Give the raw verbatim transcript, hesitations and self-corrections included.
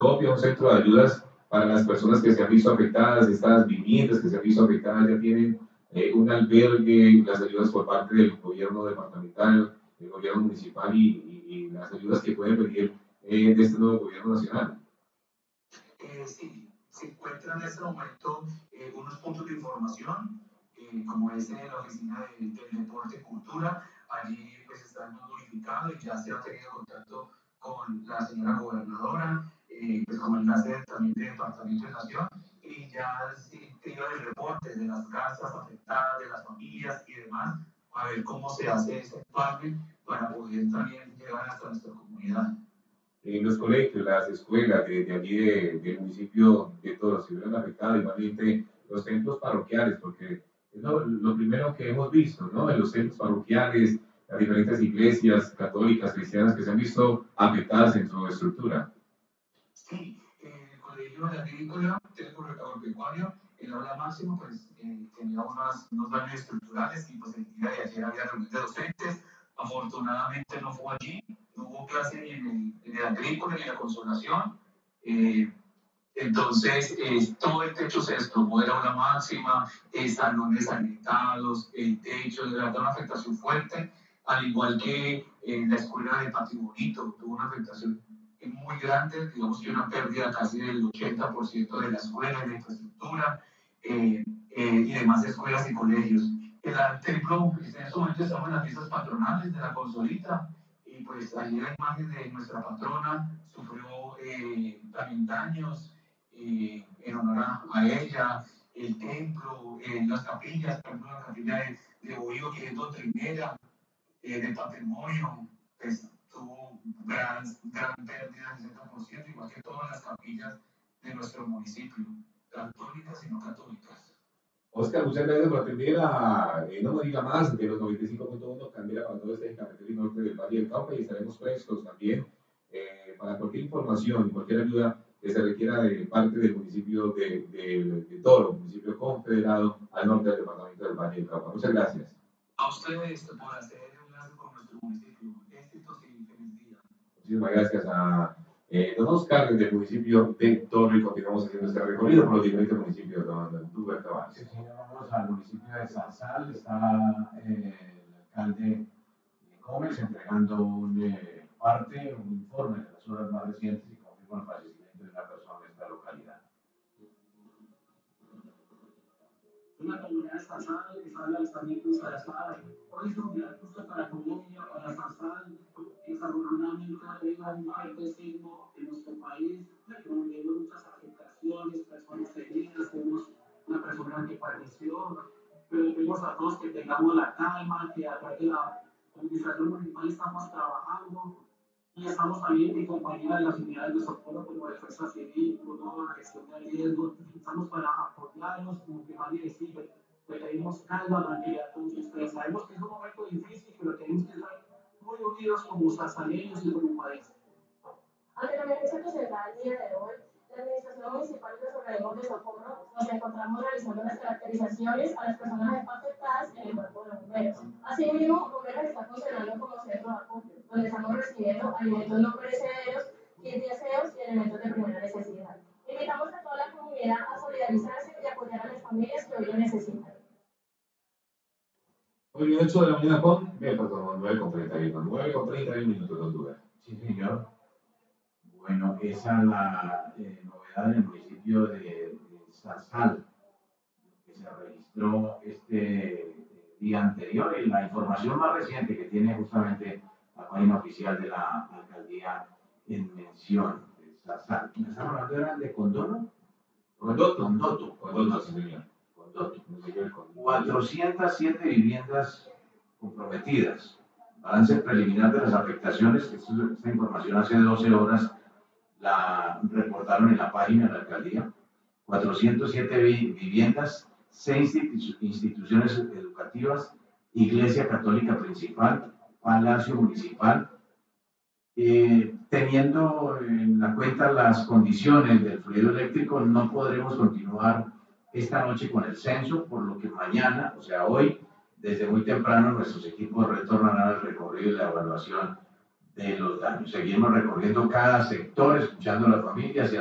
Copia, un centro de ayudas para las personas que se han visto afectadas, estas viviendas que se han visto afectadas ya tienen eh, un albergue, las ayudas por parte del gobierno departamental, del gobierno municipal y, y, y las ayudas que pueden venir eh, de este nuevo gobierno nacional. Eh, sí, se encuentran en este momento eh, unos puntos de información, eh, como es en la oficina de, del deporte y cultura. Allí pues están notificados y ya se ha tenido contacto con la señora gobernadora, eh, pues como enlace también de Departamento de Nación, y ya se tenido el reporte de las casas afectadas, de las familias y demás, a ver cómo se hace ese empalme para poder también llegar hasta nuestra comunidad. En los colegios, las escuelas de, de allí de, del municipio de Toro se vieron afectadas, igualmente los templos parroquiales, porque es lo, lo primero que hemos visto, ¿no? En los templos parroquiales, las diferentes iglesias católicas, cristianas que se han visto afectadas en su estructura. Sí, eh, el colegio de agrícola, técnico agropecuario, el aula máximo, pues eh, tenía unas, unos daños estructurales y pues el día de ayer había reunión de docentes. Afortunadamente no fue allí, no hubo clase ni en el, en el agrícola ni en la consolación. Eh, entonces, eh, todo el techo se desplomó del aula máxima, eh, salones sanitados, el techo, de verdad una afectación fuerte, al igual que eh, la escuela de Patio Bonito, tuvo una afectación muy grande, digamos que una pérdida casi del ochenta por ciento de la escuela, de la infraestructura eh, eh, y demás escuelas y colegios. El templo, pues, en este momento estamos en las fiestas patronales de la Consolita y pues allí la imagen de nuestra patrona sufrió eh, también daños eh, en honor a, a ella, el templo, eh, las capillas, por ejemplo la capilla de, de Bohío, que es doctrinera eh, de patrimonio, pues tuvo gran, gran pérdida del sesenta por ciento, igual que todas las capillas de nuestro municipio, católicas y no católicas. Oscar, muchas gracias por atender a, eh, no me diga más, de los noventa y cinco punto uno Candela para todo este cafetería norte del Valle del Cauca y estaremos prestos también eh, para cualquier información y cualquier ayuda que se requiera de parte del municipio de, de, de Toro, municipio confederado al norte del departamento del Valle del Cauca. Muchas gracias. A ustedes por hacer enlace con nuestro municipio. Éxitos y feliz día. Muchísimas gracias a eh, don Oscar del municipio de Toro y continuamos haciendo este recorrido por los diferentes municipios de don Duber Tavares. Sí, vamos al municipio de Zarzal, está eh, el alcalde Gómez entregando un eh, parte, un informe de las horas más recientes y confirma el fallecimiento de una persona en esta localidad. Una comunidad de Zarzal que sale al estamento de Zarzal. Hoy es un día justo para Colombia, para Zarzal. Desafortunadamente ha habido un fuerte sismo en nuestro país, donde hay muchas afectaciones, personas heridas, tenemos una persona que falleció, pero pedimos a todos que tengamos la calma, que a través de la administración municipal estamos trabajando y estamos también en compañía de las unidades de socorro como Defensa Civil, como la gestión de riesgos, estamos para apoyarnos, como que nadie decide, le pedimos calma, tranquilidad a todos ustedes. Sabemos que es un momento difícil, pero tenemos que estar muy unidos como zarzaleños y como país. Aunque también es cierto se da el día de hoy, la Administración Municipal y los organismos de socorro nos encontramos realizando las caracterizaciones a las personas afectadas en el cuerpo de bomberos. Asimismo, Bomberos está funcionando como centro de acopio, donde estamos recibiendo alimentos no perecederos, kits de aseos y elementos de primera necesidad. Invitamos a toda la comunidad a solidarizarse y apoyar a las familias que hoy lo necesitan. Hoy ocho de la mañana con, eh, perdón, nueve con treinta y uno, nueve con treinta y un minutos, don Duber. Sí, señor. Bueno, esa es la eh, novedad en el municipio de, de Zarzal, que se registró este eh, día anterior y la información más reciente que tiene justamente la página oficial de la alcaldía en mención de Zarzal. ¿Me están hablando eran de Condono? Condoto. Condoto. Condoto, sí, señor. Condoto. cuatrocientas siete viviendas comprometidas. Balance preliminar de las afectaciones, esta información hace doce horas la reportaron en la página de la alcaldía. cuatrocientas siete viviendas, seis instituciones educativas, Iglesia Católica Principal, Palacio Municipal, eh, teniendo en la cuenta las condiciones del fluido eléctrico, no podremos continuar esta noche con el censo, por lo que mañana, o sea hoy, desde muy temprano nuestros equipos retornarán al recorrido y la evaluación de los daños. Seguimos recorriendo cada sector, escuchando a las familias y a